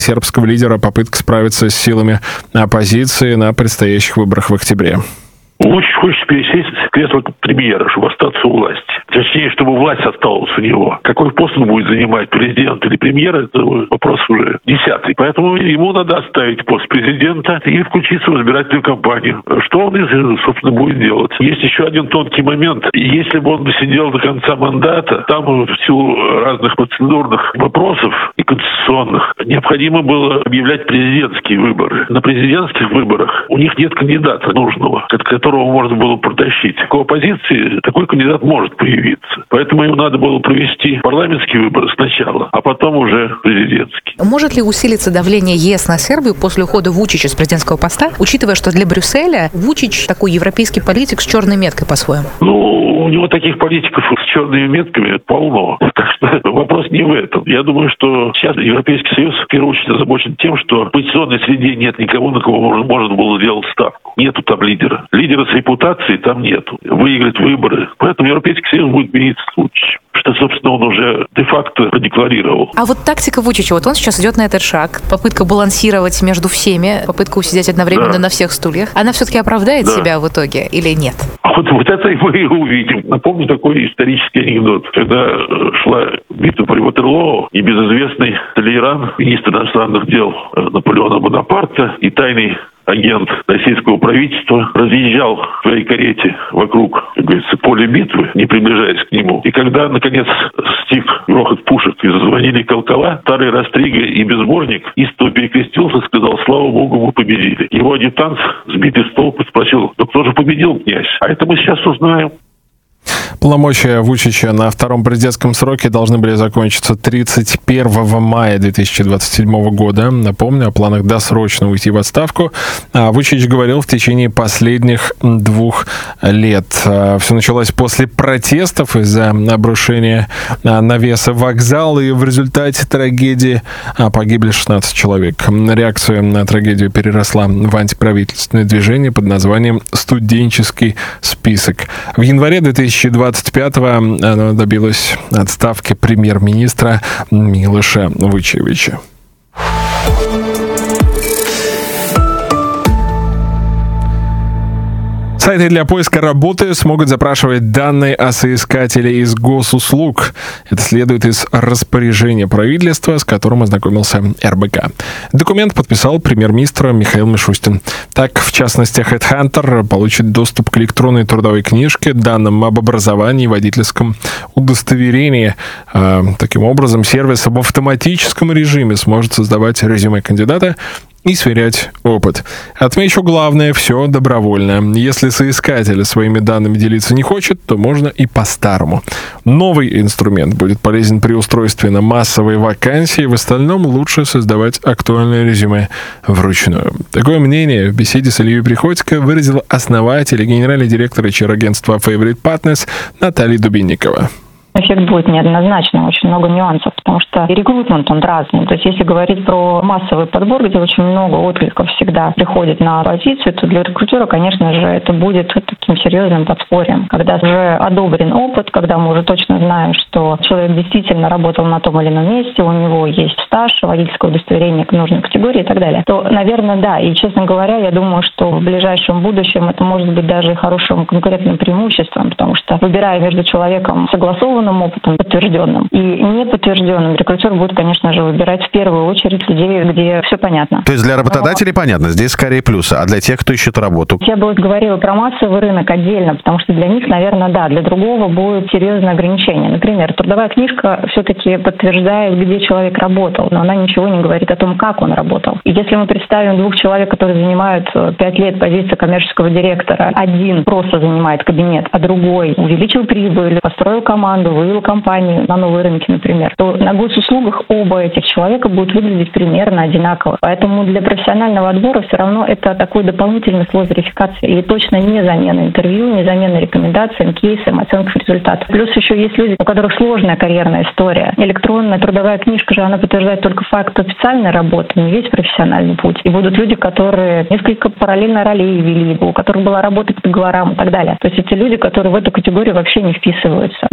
сербского лидера попытка справиться с силами оппозиции на предстоящих выборах в октябре. Вучич хочет пересесть в кресло премьера, чтобы остаться у власти. Точнее, чтобы власть осталась у него. Какой пост он будет занимать, президент или премьер, это вопрос уже 10-й. Поэтому ему надо оставить пост президента и включиться в избирательную кампанию. Что он, собственно, будет делать? Есть еще один тонкий момент. Если бы он сидел до конца мандата, там в силу разных процедурных вопросов и конституционных необходимо было объявлять президентские выборы. На президентских выборах у них нет кандидата нужного, которого можно было протащить. У оппозиции такой кандидат может появиться. Поэтому ему надо было провести парламентские выборы сначала, а потом уже президентские. Может ли усилиться давление ЕС на Сербию после ухода Вучича с президентского поста, учитывая, что для Брюсселя Вучич такой европейский политик с черной меткой по-своему? У него таких политиков с черными метками полно. Так что вопрос не в этом. Я думаю, что сейчас Европейский Союз в первую очередь озабочен тем, что в оппозиционной среде нет никого, на кого можно было сделать ставку. Нету там лидера. Лидера с репутацией там нету. Выиграть выборы. Поэтому Европейский Союз будет мириться с Вучичем. Что, собственно, он уже де-факто продекларировал. А вот тактика Вучича, вот он сейчас идет на этот шаг, попытка балансировать между всеми, попытка усидеть одновременно на всех стульях, она все-таки оправдает себя в итоге или нет? Вот это мы и увидим. Напомню такой исторический анекдот. Когда шла битва при Ватерлоо, небезызвестный Толейран, министр иностранных дел Наполеона Бонапарта и тайный агент российского правительства разъезжал в своей карете вокруг, как говорится, поля битвы, не приближаясь к нему. И когда, наконец, стих грохот пушек и зазвонили колокола, старый Растрига и безбожник истово перекрестился и сказал: «Слава Богу, мы победили». Его адъютант, сбитый с толку, спросил: «Да кто же победил, князь?» А это мы сейчас узнаем. Полномочия Вучича на втором президентском сроке должны были закончиться 31 мая 2027 года. Напомню о планах досрочно уйти в отставку. Вучич говорил в течение последних 2 лет. Все началось после протестов из-за обрушения навеса вокзала, и в результате трагедии погибли 16 человек. Реакция на трагедию переросла в антиправительственное движение под названием «Студенческий список». В январе 2025-го оно добилось отставки премьер-министра Милоша Вучевича. Сайты для поиска работы смогут запрашивать данные о соискателе из госуслуг. Это следует из распоряжения правительства, с которым ознакомился РБК. Документ подписал премьер-министр Михаил Мишустин. Так, в частности, HeadHunter получит доступ к электронной трудовой книжке, данным об образовании и водительском удостоверении. Таким образом, сервис в автоматическом режиме сможет создавать резюме кандидата и сверять опыт. Отмечу главное: все добровольно. Если соискатель своими данными делиться не хочет, то можно и по-старому. Новый инструмент будет полезен при устройстве на массовые вакансии. В остальном лучше создавать актуальное резюме вручную. Такое мнение в беседе с Ильей Приходько выразил основатель и генеральный директор HR-агентства Favorite Partners Наталья Дубинникова. Эффект будет неоднозначный, очень много нюансов, потому что и рекрутмент, он разный. То есть если говорить про массовый подбор, где очень много откликов всегда приходит на позицию, то для рекрутера, конечно же, это будет таким серьезным подспорьем. Когда уже одобрен опыт, когда мы уже точно знаем, что человек действительно работал на том или ином месте, у него есть стаж, водительское удостоверение к нужной категории и так далее, то, наверное, да. И, честно говоря, я думаю, что в ближайшем будущем это может быть даже и хорошим конкурентным преимуществом, потому что, выбирая между человеком согласованным опытом, подтвержденным и неподтвержденным, рекрутер будет, конечно же, выбирать в первую очередь людей, где все понятно. То есть для работодателей понятно, здесь скорее плюсы, а для тех, кто ищет работу? Я бы говорила про массовый рынок отдельно, потому что для них, наверное, да, для другого будет серьезное ограничение. Например, трудовая книжка все-таки подтверждает, где человек работал, но она ничего не говорит о том, как он работал. И если мы представим 2 человек, которые занимают 5 лет позицию коммерческого директора, один просто занимает кабинет, а другой увеличил прибыль, построил команду, вывел компанию на новые рынки, например, то на госуслугах оба этих человека будут выглядеть примерно одинаково. Поэтому для профессионального отбора все равно это такой дополнительный слой верификации. И точно не замена интервью, не замена рекомендациям, кейсам, оценкам результатов. Плюс еще есть люди, у которых сложная карьерная история. Электронная трудовая книжка же, она подтверждает только факт официальной работы, не весь профессиональный путь. И будут люди, которые несколько параллельно ролей вели, у которых была работа по договорам и так далее. То есть эти люди, которые в эту категорию вообще не вписываются. Ну и плюс,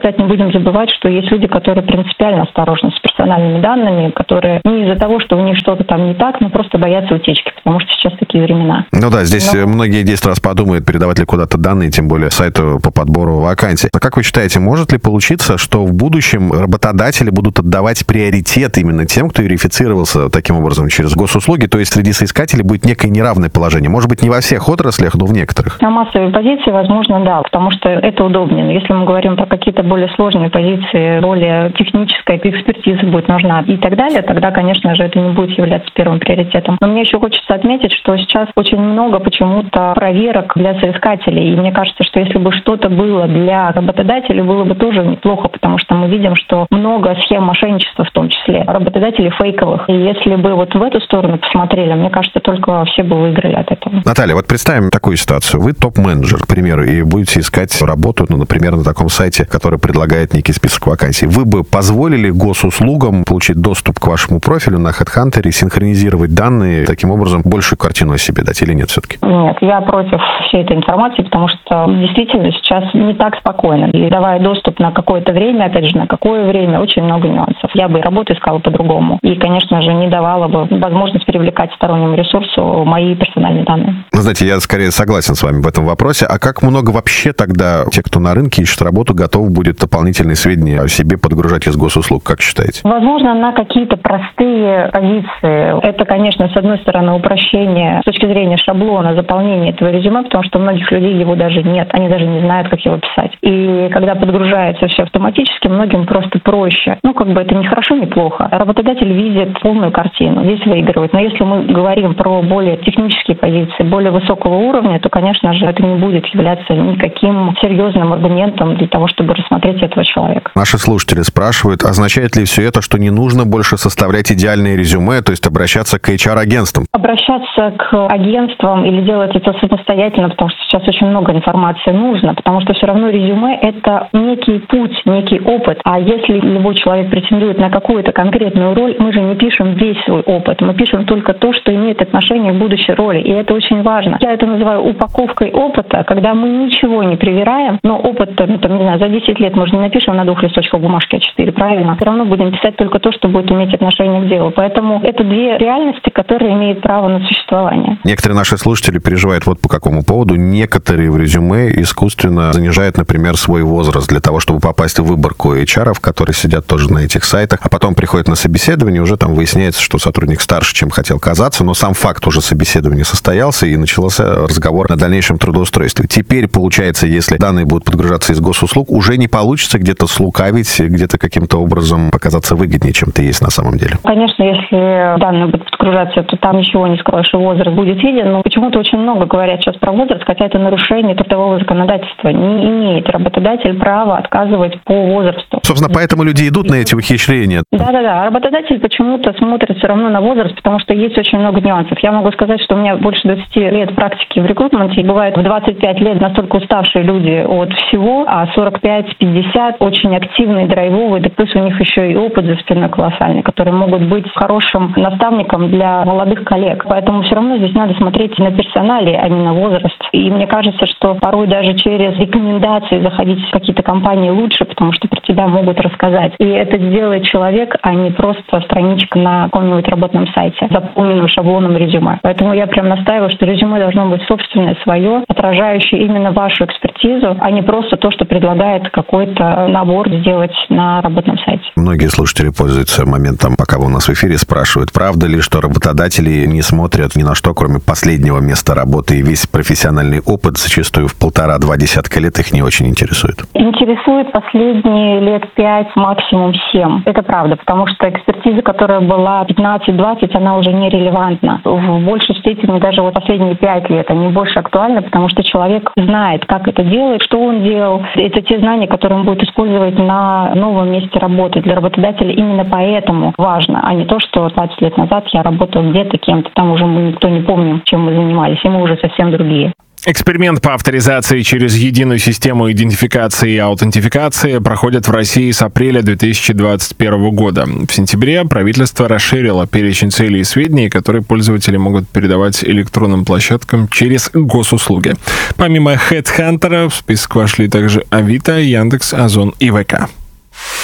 опять не будем забывать, что есть люди, которые принципиально осторожны с персональными данными, которые не из-за того, что у них что-то там не так, но просто боятся утечки, потому что сейчас такие времена. Ну да, здесь многие 10 раз подумают, передавать ли куда-то данные, тем более сайту по подбору вакансий. А как вы считаете, может ли получиться, что в будущем работодатели будут отдавать приоритет именно тем, кто верифицировался таким образом через госуслуги, то есть среди соискателей будет некое неравное положение? Может быть, не во всех отраслях, но в некоторых? На массовые позиции, возможно, да, потому что это удобнее. Но если мы говорим про какие-то более сложные позиции, более техническая экспертиза будет нужна и так далее, тогда, конечно же, это не будет являться первым приоритетом. Но мне еще хочется отметить, что сейчас очень много почему-то проверок для соискателей. И мне кажется, что если бы что-то было для работодателей, было бы тоже неплохо, потому что мы видим, что много схем мошенничества, в том числе работодателей фейковых. И если бы вот в эту сторону посмотрели, мне кажется, только все бы выиграли от этого. Наталья, вот представим такую ситуацию. Вы топ-менеджер, к примеру, и будете искать работу, например, на таком сайте, который предлагает некий список вакансий. Вы бы позволили госуслугам получить доступ к вашему профилю на HeadHunter и синхронизировать данные, таким образом большую картину о себе дать или нет все-таки? Нет, я против всей этой информации, потому что действительно сейчас не так спокойно. И давая доступ на какое-то время, опять же, на какое время, очень много нюансов. Я бы и работу искала по-другому. И, конечно же, не давала бы возможность привлекать стороннему ресурсу мои персональные данные. Ну, знаете, я скорее согласен с вами в этом вопросе. А как много вообще тогда те, кто на рынке ищет работу, готов будет дополнительные сведения о себе подгружать из госуслуг, как считаете? Возможно, на какие-то простые позиции. Это, конечно, с одной стороны, упрощение с точки зрения шаблона заполнения этого резюме, потому что у многих людей его даже нет. Они даже не знают, как его писать. И когда подгружается все автоматически, многим просто проще. Это не хорошо, не плохо. Работодатель видит полную картину. Здесь выигрывает. Но если мы говорим про более технические позиции, более высокого уровня, то, конечно же, это не будет являться никаким серьезным аргументом для того, чтобы рассмотреть этого человека. Наши слушатели спрашивают, означает ли все это, что не нужно больше составлять идеальные резюме, то есть обращаться к HR-агентствам? Обращаться к агентствам или делать это самостоятельно, потому что сейчас очень много информации нужно, потому что все равно резюме – это некий путь, некий опыт. А если любой человек претендует на какую-то конкретную роль, мы же не пишем весь свой опыт, мы пишем только то, что имеет отношение к будущей роли, и это очень важно. Я это называю упаковкой опыта, когда мы ничего не привираем, но опыт, за 10 лет мы же не напишем на 2 листочках бумажки А4, правильно? Все равно будем писать только то, что будет иметь отношение к делу. Поэтому это две реальности, которые имеют право на существование. Некоторые наши слушатели переживают вот по какому поводу. Некоторые в резюме искусственно занижают, например, свой возраст для того, чтобы попасть в выборку HR-ов, которые сидят тоже на этих сайтах, а потом приходят на собеседование, уже там выясняется, что сотрудник старше, чем хотел казаться, но сам факт уже собеседования состоялся, и начался разговор о дальнейшем трудоустройстве. Теперь, получается, если данные будут подгружаться из госуслуг, уже не получится где-то слукавить, где-то каким-то образом показаться выгоднее, чем ты есть на самом деле. Конечно, если данные будут подгружаться, то там ничего не скроешь, и возраст будет виден, но почему-то очень много говорят сейчас про возраст, хотя это нарушение трудового законодательства. Не имеет работодатель права отказывать по возрасту. Собственно, поэтому люди идут на эти ухищрения. Да. Работодатель почему-то смотрит все равно на возраст, потому что есть очень много нюансов. Я могу сказать, что у меня больше 20 лет практики в рекрутменте, и бывает в 25 лет настолько уставшие люди от всего, а 45-50 очень активные, драйвовые, да плюс у них еще и опыт за спиной колоссальный, которые могут быть хорошим наставником для молодых коллег. Поэтому все равно здесь надо смотреть на персонали, а не на возраст. И мне кажется, что порой даже через рекомендации заходить в какие-то компании лучше, потому что про тебя могут рассказать. И это сделает человек, а не просто страничка на каком-нибудь работном сайте, заполненном шаблоном резюме. Поэтому я прям настаиваю, что резюме должно быть собственное, свое, отражающее именно вашу экспертизу, а не просто то, что предлагает какой-то набор сделать на работном сайте. Многие слушатели пользуются моментом, пока вы у нас в эфире, спрашивают, правда ли, что работодатели не смотрят ни на что, кроме последнего места работы, и весь профессиональный опыт зачастую в 1,5-2 десятка лет их не очень интересует? Интересует последние лет 5, максимум 7. Это правда, потому что экспертиза, которая была 15-20, она уже нерелевантна. В большей степени даже последние 5 лет они больше актуальны, потому что человек знает, как это делает, что он делал. Это те знания, которые он будет использовать на новом месте работы. Для работодателя именно поэтому важно, а не то, что 20 лет назад я работал где-то кем-то, там уже мы никто не помним, чем мы занимались, и мы уже совсем другие. Эксперимент по авторизации через единую систему идентификации и аутентификации проходит в России с апреля 2021 года. В сентябре правительство расширило перечень целей и сведений, которые пользователи могут передавать электронным площадкам через госуслуги. Помимо HeadHunter в список вошли также Авито, Яндекс, Озон и ВК.